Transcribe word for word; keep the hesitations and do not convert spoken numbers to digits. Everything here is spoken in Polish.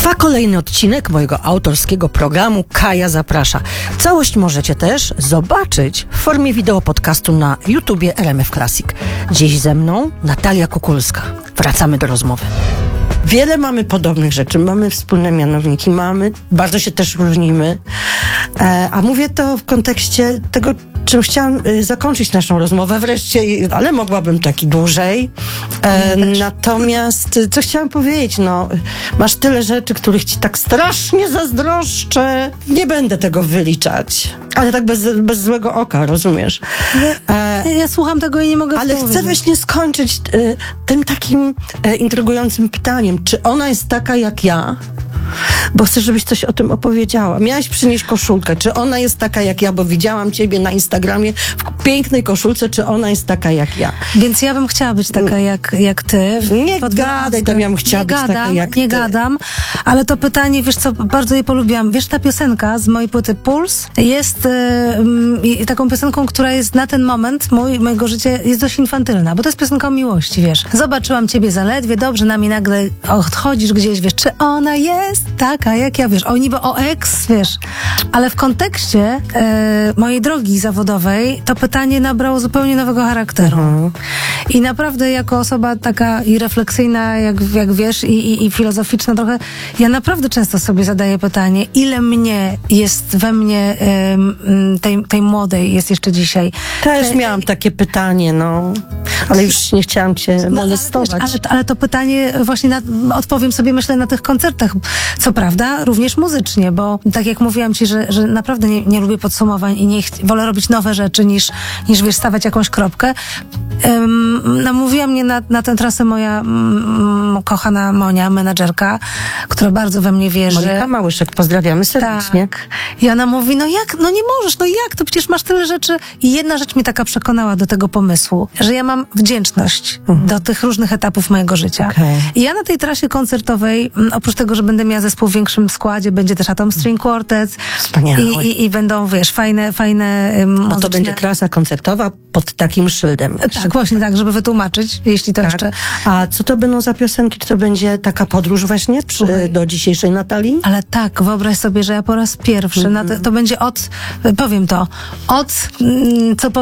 Trwa kolejny odcinek mojego autorskiego programu Kaja Zaprasza. Całość możecie też zobaczyć w formie wideo podcastu na YouTubie R M F Classic. Dziś ze mną Natalia Kukulska. Wracamy do rozmowy. Wiele mamy podobnych rzeczy, mamy wspólne mianowniki, mamy, bardzo się też różnimy. E, a mówię to w kontekście tego, czym chciałam y, zakończyć naszą rozmowę wreszcie, ale mogłabym tak i dłużej. E, natomiast, y, co chciałam powiedzieć, no, masz tyle rzeczy, których ci tak strasznie zazdroszczę. Nie będę tego wyliczać, ale tak bez, bez złego oka, rozumiesz? E, ja, ja słucham tego i nie mogę Ale chcę właśnie skończyć y, tym takim y, intrygującym pytaniem, czy ona jest taka jak ja? Bo chcę, żebyś coś o tym opowiedziała. Miałaś przynieść koszulkę. Czy ona jest taka jak ja? Bo widziałam ciebie na Instagramie w pięknej koszulce. Czy ona jest taka jak ja? Więc ja bym chciała być taka jak, jak ty. Nie gadaj, to ja bym chciała nie być gadam, taka jak Nie ty. gadam, ale to pytanie, wiesz co, bardzo je polubiłam. Wiesz, ta piosenka z mojej płyty Puls jest y, y, taką piosenką, która jest na ten moment mój, mojego życia jest dość infantylna, bo to jest piosenka o miłości, wiesz. Zobaczyłam ciebie zaledwie, dobrze na mnie nagle odchodzisz gdzieś, wiesz, czy ona jest taka jak ja, wiesz, o niby o ex, wiesz, ale w kontekście e, mojej drogi zawodowej to pytanie nabrało zupełnie nowego charakteru. Mhm. I naprawdę jako osoba taka i refleksyjna, jak, jak wiesz, i, i, i filozoficzna trochę, ja naprawdę często sobie zadaję pytanie, ile mnie jest we mnie e, tej, tej młodej jest jeszcze dzisiaj. Też Te, miałam takie pytanie, no, ale już nie chciałam cię molestować. No, ale, ale to pytanie właśnie na, odpowiem sobie, myślę, na tych koncertach. Co prawda, również muzycznie, bo tak jak mówiłam ci, że, że naprawdę nie, nie lubię podsumowań i nie ch- wolę robić nowe rzeczy niż, niż wiesz, stawiać jakąś kropkę. Um, namówiła mnie na, na tę trasę moja mm, kochana Monia, menadżerka, która bardzo we mnie wierzy. Monika Małyszek, pozdrawiamy serdecznie. Tak. I ona mówi, no jak, no nie możesz, no jak, to przecież masz tyle rzeczy. I jedna rzecz mnie taka przekonała do tego pomysłu, że ja mam wdzięczność mhm. do tych różnych etapów mojego życia. Okay. I ja na tej trasie koncertowej, oprócz tego, że będę miała zespół w większym składzie, będzie też Atom String Quartet. Wspaniałe. I, i, i będą, wiesz, fajne, fajne um, Bo muzyczne... to będzie trasa koncertowa pod takim szyldem. Tak, właśnie tak, żeby wytłumaczyć, jeśli to tak. jeszcze... A co to będą za piosenki? Czy to będzie taka podróż właśnie przy, do dzisiejszej Natalii? Ale tak, wyobraź sobie, że ja po raz pierwszy, mm-hmm. na te, to będzie od, powiem to, od, co